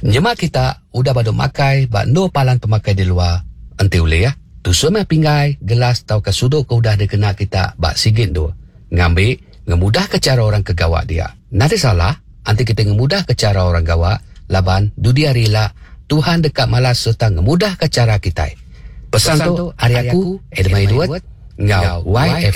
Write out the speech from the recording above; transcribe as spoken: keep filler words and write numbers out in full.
Nyemak kita udah baduk makai bak no palan pemakai di luar. Ente ule ya. Tu semua pinggai, gelas tau ke sudut ke udah dikena kita bak sigit tu. Ngambil, ngemudah ke cara orang ke gawak dia. Nanti salah, nanti kita ngemudah ke cara orang gawak, laban dudia rela, Tuhan dekat malas serta ngemudah ke cara kita. Pesan tu, hari aku, Edmai Duat, ngau Y F